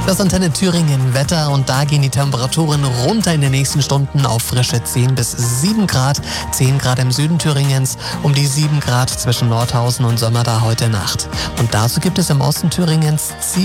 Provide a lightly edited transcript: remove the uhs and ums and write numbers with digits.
Das Antenne Thüringen Wetter und da gehen die Temperaturen runter in den nächsten Stunden auf frische 10 bis 7 Grad. 10 Grad im Süden Thüringens, um die 7 Grad zwischen Nordhausen und Sömmerda heute Nacht. Und dazu gibt es im Osten Thüringens